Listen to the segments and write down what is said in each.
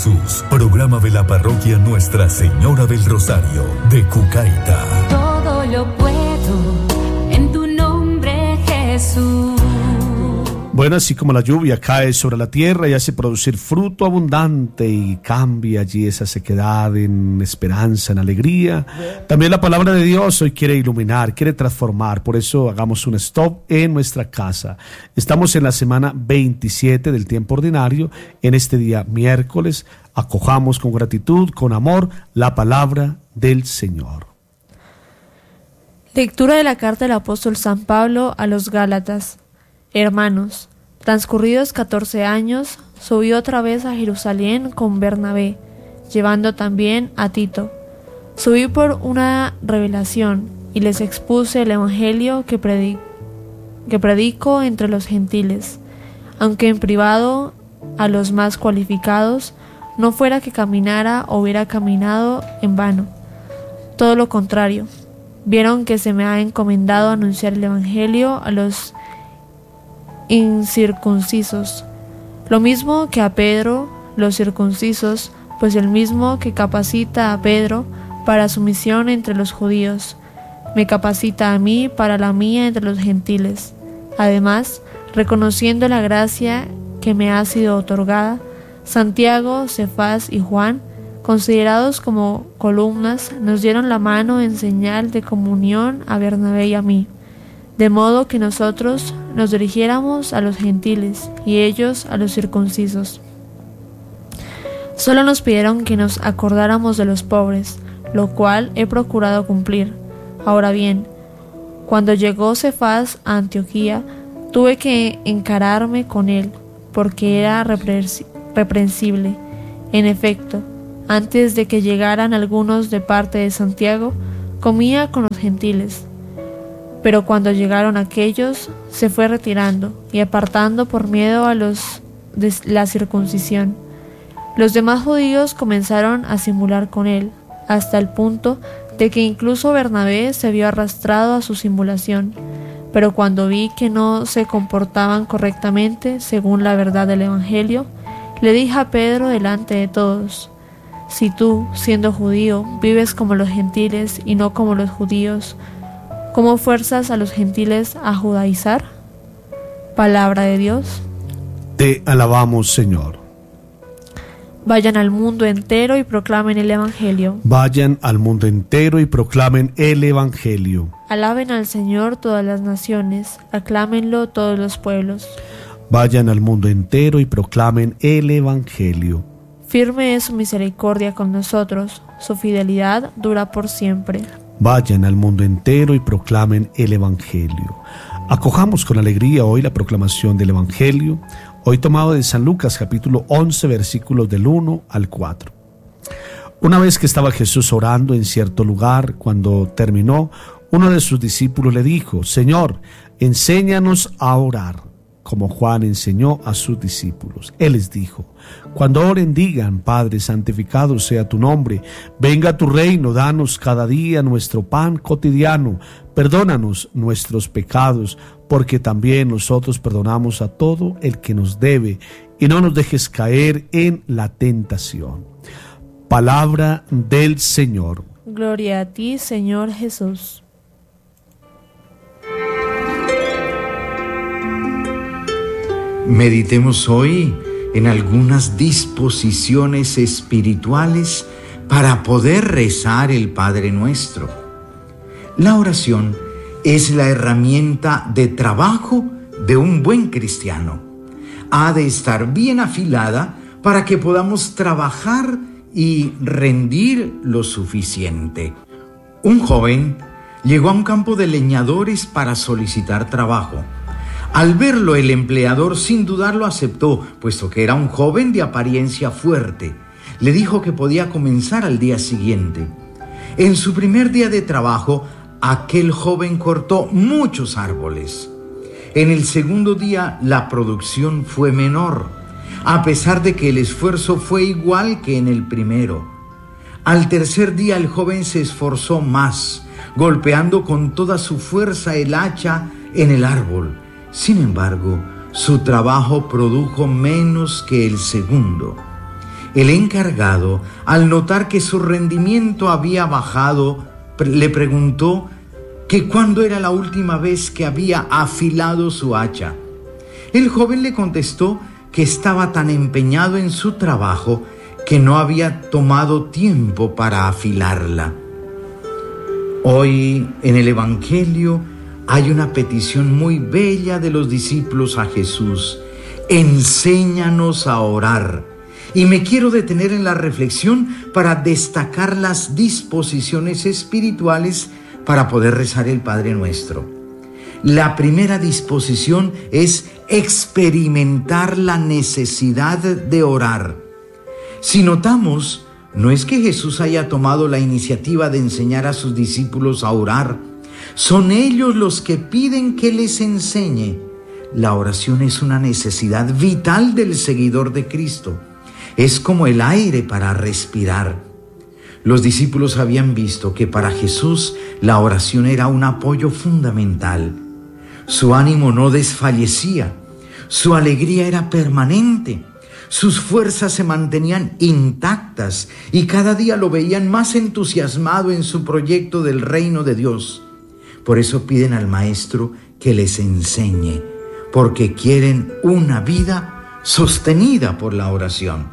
Jesús, programa de la parroquia Nuestra Señora del Rosario de Cucaita. Todo lo puedo en tu nombre, Jesús. Bueno, así como la lluvia cae sobre la tierra y hace producir fruto abundante y cambia allí esa sequedad en esperanza, en alegría, también la palabra de Dios hoy quiere iluminar, quiere transformar. Por eso hagamos un stop en nuestra casa. Estamos en la semana 27 del tiempo ordinario. En este día miércoles acojamos con gratitud, con amor, la palabra del Señor. Lectura de la carta del apóstol San Pablo a los Gálatas. Hermanos, transcurridos 14 años, subí otra vez a Jerusalén con Bernabé, llevando también a Tito. Subí por una revelación y les expuse el evangelio que predico entre los gentiles, aunque en privado a los más cualificados, no fuera que caminara o hubiera caminado en vano. Todo lo contrario, vieron que se me ha encomendado anunciar el evangelio a los incircuncisos, lo mismo que a Pedro, los circuncisos, pues el mismo que capacita a Pedro para su misión entre los judíos, me capacita a mí para la mía entre los gentiles. Además, reconociendo la gracia que me ha sido otorgada, Santiago, Cefas y Juan, considerados como columnas, nos dieron la mano en señal de comunión a Bernabé y a mí, de modo que nosotros nos dirigiéramos a los gentiles y ellos a los circuncisos. Solo nos pidieron que nos acordáramos de los pobres, lo cual he procurado cumplir. Ahora bien, cuando llegó Cefas a Antioquía, tuve que encararme con él, porque era reprensible. En efecto, antes de que llegaran algunos de parte de Santiago, comía con los gentiles. Pero cuando llegaron aquellos, se fue retirando y apartando por miedo a los de la circuncisión. Los demás judíos comenzaron a simular con él, hasta el punto de que incluso Bernabé se vio arrastrado a su simulación. Pero cuando vi que no se comportaban correctamente según la verdad del evangelio, le dije a Pedro delante de todos: si tú, siendo judío, vives como los gentiles y no como los judíos, ¿cómo fuerzas a los gentiles a judaizar? Palabra de Dios. Te alabamos, Señor. Vayan al mundo entero y proclamen el evangelio. Vayan al mundo entero y proclamen el evangelio. Alaben al Señor todas las naciones, aclámenlo todos los pueblos. Vayan al mundo entero y proclamen el evangelio. Firme es su misericordia con nosotros, su fidelidad dura por siempre. Vayan al mundo entero y proclamen el evangelio. Acojamos con alegría hoy la proclamación del evangelio, hoy tomado de San Lucas capítulo 11 versículos del 1 al 4. Una vez que estaba Jesús orando en cierto lugar, cuando terminó, uno de sus discípulos le dijo: Señor, enséñanos a orar, como Juan enseñó a sus discípulos. Él les dijo: cuando oren, digan: Padre, santificado sea tu nombre, venga tu reino, danos cada día nuestro pan cotidiano, perdónanos nuestros pecados, porque también nosotros perdonamos a todo el que nos debe, y no nos dejes caer en la tentación. Palabra del Señor. Gloria a ti, Señor Jesús. Meditemos hoy en algunas disposiciones espirituales para poder rezar el Padre Nuestro. La oración es la herramienta de trabajo de un buen cristiano. Ha de estar bien afilada para que podamos trabajar y rendir lo suficiente. Un joven llegó a un campo de leñadores para solicitar trabajo. Al verlo, el empleador sin dudarlo aceptó, puesto que era un joven de apariencia fuerte. Le dijo que podía comenzar al día siguiente. En su primer día de trabajo, aquel joven cortó muchos árboles. En el segundo día, la producción fue menor, a pesar de que el esfuerzo fue igual que en el primero. Al tercer día, el joven se esforzó más, golpeando con toda su fuerza el hacha en el árbol. Sin embargo, su trabajo produjo menos que el segundo. El encargado, al notar que su rendimiento había bajado, le preguntó que cuándo era la última vez que había afilado su hacha. El joven le contestó que estaba tan empeñado en su trabajo que no había tomado tiempo para afilarla. Hoy en el Evangelio hay una petición muy bella de los discípulos a Jesús: enséñanos a orar. Y me quiero detener en la reflexión para destacar las disposiciones espirituales para poder rezar el Padre Nuestro. La primera disposición es experimentar la necesidad de orar. Si notamos, no es que Jesús haya tomado la iniciativa de enseñar a sus discípulos a orar, son ellos los que piden que les enseñe. La oración es una necesidad vital del seguidor de Cristo. Es como el aire para respirar. Los discípulos habían visto que para Jesús la oración era un apoyo fundamental. Su ánimo no desfallecía, su alegría era permanente, sus fuerzas se mantenían intactas y cada día lo veían más entusiasmado en su proyecto del reino de Dios. Por eso piden al Maestro que les enseñe, porque quieren una vida sostenida por la oración.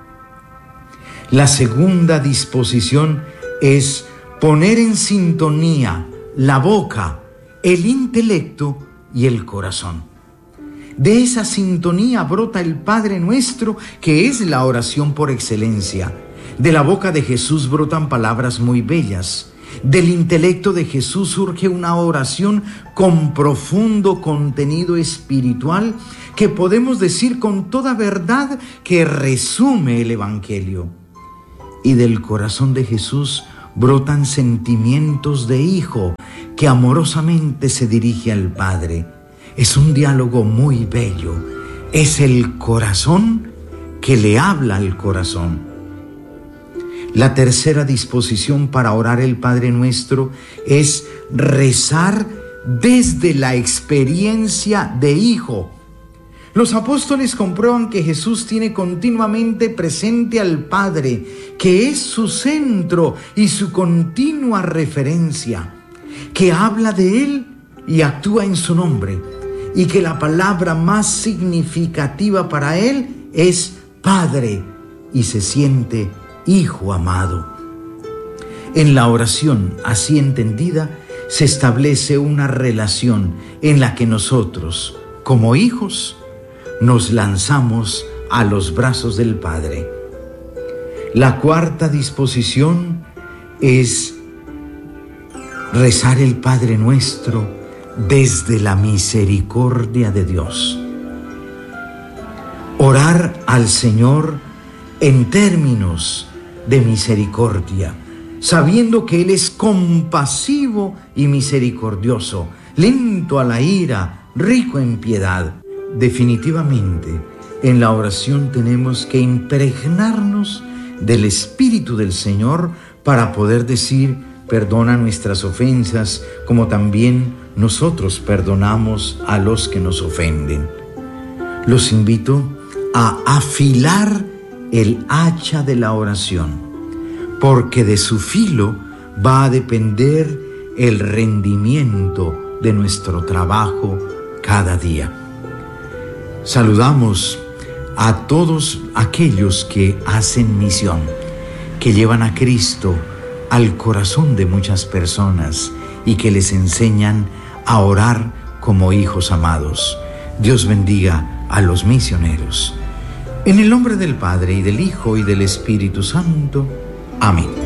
La segunda disposición es poner en sintonía la boca, el intelecto y el corazón. De esa sintonía brota el Padre Nuestro, que es la oración por excelencia. De la boca de Jesús brotan palabras muy bellas. Del intelecto de Jesús surge una oración con profundo contenido espiritual que podemos decir con toda verdad que resume el Evangelio. Y del corazón de Jesús brotan sentimientos de hijo que amorosamente se dirige al Padre. Es un diálogo muy bello. Es el corazón que le habla al corazón. La tercera disposición para orar el Padre Nuestro es rezar desde la experiencia de hijo. Los apóstoles comprueban que Jesús tiene continuamente presente al Padre, que es su centro y su continua referencia, que habla de Él y actúa en su nombre, y que la palabra más significativa para Él es Padre, y se siente Hijo amado. En la oración así entendida se establece una relación en la que nosotros, como hijos, nos lanzamos a los brazos del Padre. La cuarta disposición es rezar el Padre Nuestro desde la misericordia de Dios. Orar al Señor en términos de misericordia, sabiendo que Él es compasivo y misericordioso, lento a la ira, rico en piedad. Definitivamente, en la oración tenemos que impregnarnos del Espíritu del Señor para poder decir: perdona nuestras ofensas, como también nosotros perdonamos a los que nos ofenden. Los invito a afilar el hacha de la oración, porque de su filo va a depender el rendimiento de nuestro trabajo cada día. Saludamos a todos aquellos que hacen misión, que llevan a Cristo al corazón de muchas personas y que les enseñan a orar como hijos amados. Dios bendiga a los misioneros. En el nombre del Padre, y del Hijo, y del Espíritu Santo. Amén.